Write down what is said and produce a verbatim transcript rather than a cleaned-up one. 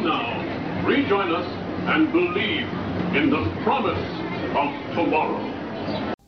now, rejoin us and believe in the promise of tomorrow.